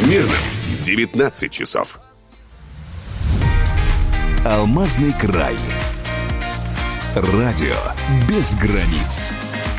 В Мирном 19 часов. Алмазный край. Радио без границ.